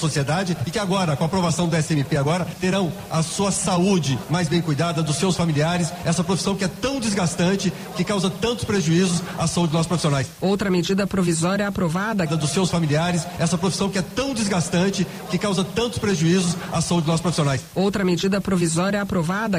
sociedade e que agora, com a aprovação do SMP agora, terão a sua saúde mais bem cuidada, dos seus familiares, essa profissão que é tão desgastante, que causa tantos prejuízos à saúde dos nossos profissionais. Outra medida provisória aprovada dos seus familiares, essa profissão que é tão desgastante, que causa tantos prejuízos à saúde dos nossos profissionais. Outra medida provisória aprovada